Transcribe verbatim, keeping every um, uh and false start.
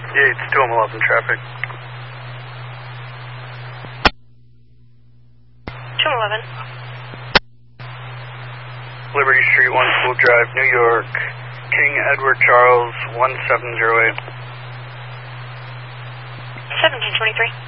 Yeah, it's two eleven traffic. two eleven. Liberty Street, one School Drive, New York. King Edward Charles, one seven zero eight. seventeen twenty-three.